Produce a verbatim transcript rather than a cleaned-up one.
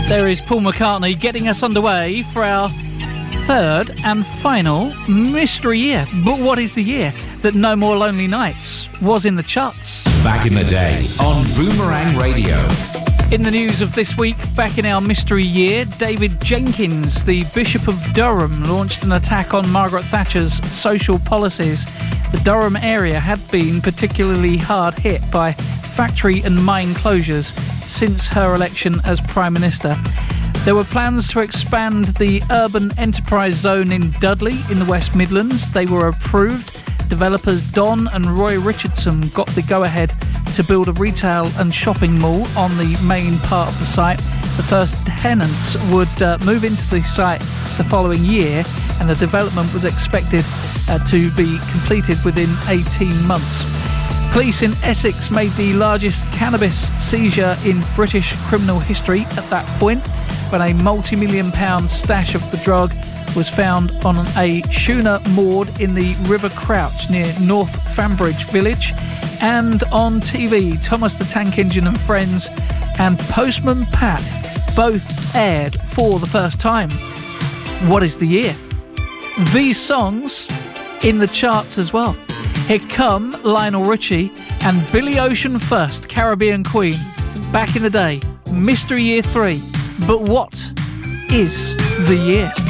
There is Paul McCartney getting us underway for our third and final mystery year. But what is the year that No More Lonely Nights was in the charts? Back in the day on Boomerang Radio. In the news of this week, back in our mystery year, David Jenkins, the Bishop of Durham, launched an attack on Margaret Thatcher's social policies. The Durham area had been particularly hard hit by factory and mine closures since her election as Prime Minister. There were plans to expand the urban enterprise zone in Dudley in the West Midlands. They were approved. Developers Don and Roy Richardson got the go-ahead to build a retail and shopping mall on the main part of the site. The first tenants would uh, move into the site the following year, and the development was expected uh, to be completed within eighteen months. Police in Essex made the largest cannabis seizure in British criminal history at that point, when a multi-million pound stash of the drug was found on a schooner moored in the River Crouch near North Fambridge village. And on T V, Thomas the Tank Engine and Friends and Postman Pat both aired for the first time. What is the year? These songs in the charts as well. Here come Lionel Richie and Billy Ocean First, Caribbean Queen. Back in the day, Mystery Year three. But what is the year?